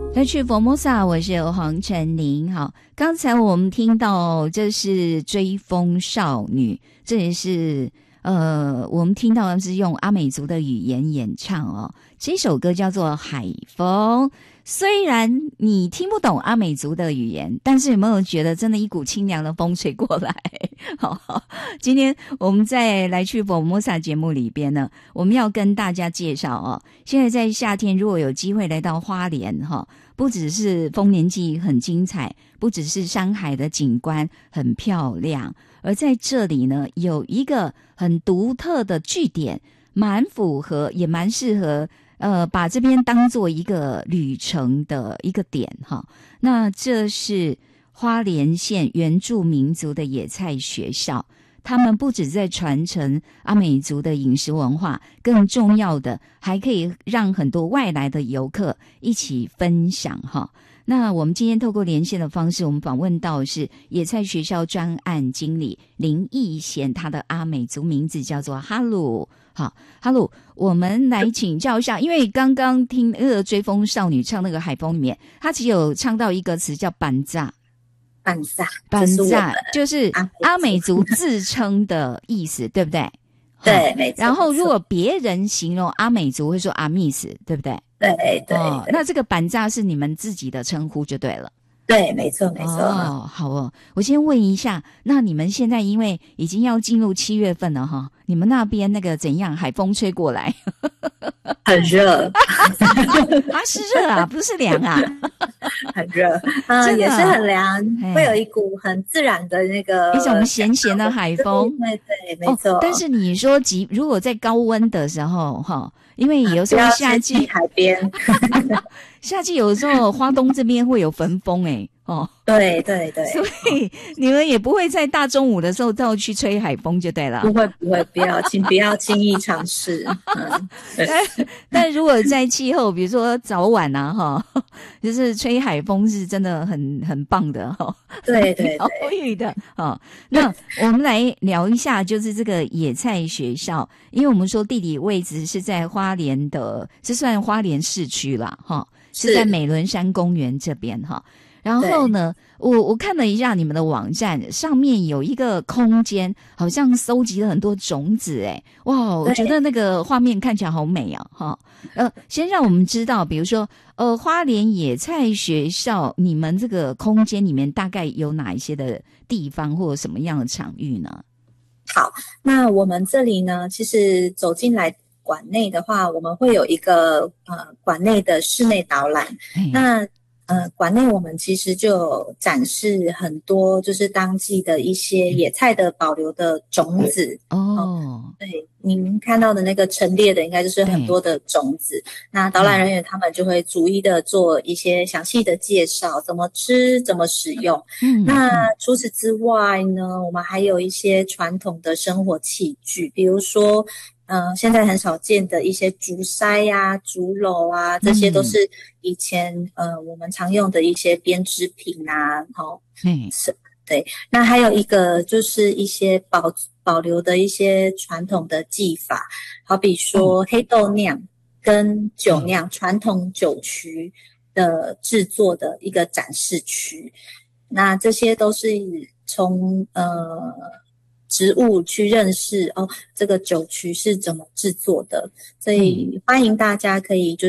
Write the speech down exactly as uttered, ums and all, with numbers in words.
来去佛摩萨，我是黄晨林。好，刚才我们听到这是追风少女，这也是呃，我们听到的是用阿美族的语言演唱哦。这首歌叫做《海风》，虽然你听不懂阿美族的语言，但是有没有觉得真的一股清凉的风吹过来？好，好，今天我们在来去佛摩萨节目里边呢，我们要跟大家介绍哦，现在在夏天如果有机会来到花莲哈，不只是丰年祭很精彩，不只是山海的景观很漂亮，而在这里呢有一个很独特的据点，蛮符合也蛮适合呃把这边当做一个旅程的一个点哈。那这是花莲县原住民族的野菜学校，他们不只在传承阿美族的饮食文化，更重要的还可以让很多外来的游客一起分享哈。那我们今天透过连线的方式，我们访问到的是野菜学校专案经理林义贤，他的阿美族名字叫做哈鲁。好，哈鲁，我们来请教一下，因为刚刚听那个追风少女唱那个海风里面，他其实有唱到一个词叫板炸。 板炸， 板炸就是阿美族自称的意思，对不对？ 对，没错。 然后如果别人形容阿美族会说阿密斯，对不对？ 对对、 哦。那这个板炸是你们自己的称呼就对了。 对，没错没错。 哦，好哦。我先问一下，那你们现在因为已经要进入七月份了哈，你们那边那个怎样？海风吹过来， 很热。 它是热啊，不是凉啊。 很热，嗯，也是很凉，会有一股很自然的那个一种咸咸的海风。 对对，没错。 哦，但是你说极如果在高温的时候哈，因为有时候夏季海边， 夏季有时候花东这边会有焚风哎、欸。哦，对对对， 所以你们也不会在大中午的时候到去吹海风就对了。 不会不会，不要请不要轻易尝试。嗯、 但但如果在气候，比如说早晚啊，哈，就是吹海风是真的很很棒的哈。 对对对， 疗愈的哈。那我们来聊一下，就是这个野菜学校，因为我们说地理位置是在花莲的，是算花莲市区啦，哈，是在美仑山公园这边哈。然后呢，我我看了一下你们的网站，上面有一个空间，好像收集了很多种子，诶，哇，我觉得那个画面看起来好美啊，哈。呃，先让我们知道，比如说，呃，花莲野菜学校，你们这个空间里面大概有哪一些的地方或者什么样的场域呢？ 好，那我们这里呢，其实走进来馆内的话，我们会有一个呃馆内的室内导览，那。呃，馆内我们其实就有展示很多就是当季的一些野菜的保留的种子哦、 呃。对，您看到的那个陈列的应该就是很多的种子。那导览人员他们就会逐一的做一些详细的介绍，怎么吃，怎么使用。嗯，那除此之外呢，我们还有一些传统的生活器具，比如说。嗯、呃，现在很少见的一些竹筛呀、竹篓啊，这些都是以前、嗯、呃我们常用的一些编织品啊，好，嗯，是，对。那还有一个就是一些保保留的一些传统的技法，好比说黑豆酿跟酒酿、嗯、传统酒曲的制作的一个展示区。那这些都是从呃。植物去认识哦，这个酒曲是怎么制作的，所以欢迎大家可以就